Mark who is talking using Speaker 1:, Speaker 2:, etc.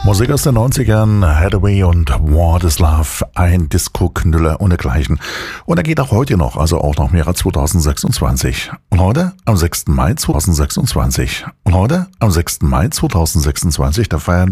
Speaker 1: Musik aus den 90ern, Hathaway und What is Love, ein Disco-Knüller ohnegleichen. Und er geht auch heute noch, also auch noch im Jahre 2026. Und heute, am 6. Mai 2026. Und heute, am 6. Mai 2026, da feiern